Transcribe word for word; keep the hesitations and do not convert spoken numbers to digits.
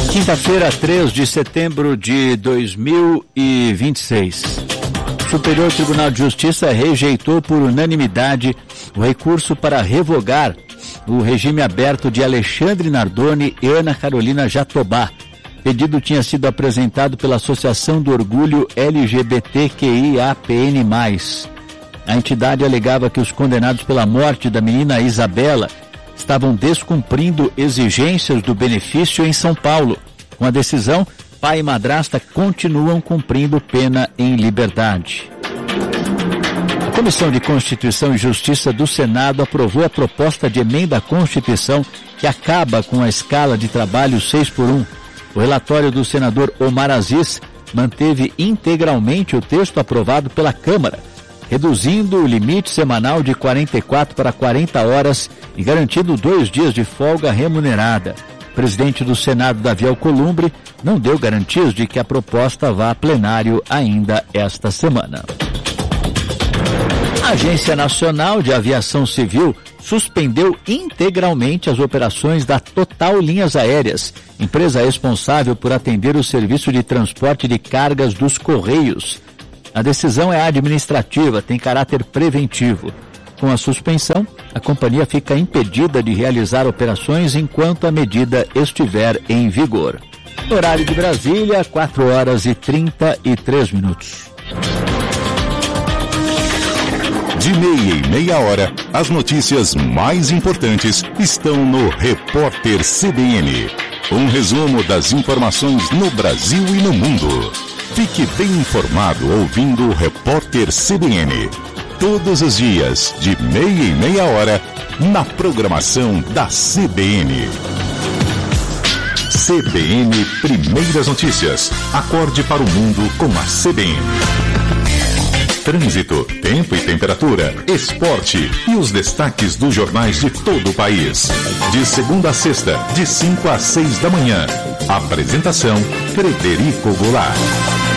Quinta-feira, três de setembro de dois mil e vinte e seis. O Superior Tribunal de Justiça rejeitou por unanimidade o recurso para revogar o regime aberto de Alexandre Nardoni e Ana Carolina Jatobá. O pedido tinha sido apresentado pela Associação do Orgulho L G B T Q I A P N mais. A entidade alegava que os condenados pela morte da menina Isabela estavam descumprindo exigências do benefício em São Paulo. Com a decisão, pai e madrasta continuam cumprindo pena em liberdade. A Comissão de Constituição e Justiça do Senado aprovou a proposta de emenda à Constituição que acaba com a escala de trabalho seis por um. O relatório do senador Omar Aziz manteve integralmente o texto aprovado pela Câmara, reduzindo o limite semanal de quarenta e quatro para quarenta horas e garantindo dois dias de folga remunerada. O presidente do Senado, Davi Alcolumbre, não deu garantias de que a proposta vá a plenário ainda esta semana. A Agência Nacional de Aviação Civil suspendeu integralmente as operações da Total Linhas Aéreas, empresa responsável por atender o serviço de transporte de cargas dos Correios. A decisão é administrativa, tem caráter preventivo. Com a suspensão, a companhia fica impedida de realizar operações enquanto a medida estiver em vigor. Horário de Brasília, quatro horas e trinta e três minutos. De meia em meia hora, as notícias mais importantes estão no Repórter C B N. Um resumo das informações no Brasil e no mundo. Fique bem informado ouvindo o Repórter C B N. Todos os dias, de meia em meia hora, na programação da C B N. C B N Primeiras Notícias. Acorde para o mundo com a C B N. Trânsito, tempo e temperatura, esporte e os destaques dos jornais de todo o país. De segunda a sexta, de cinco às seis da manhã. Apresentação, Frederico Goulart.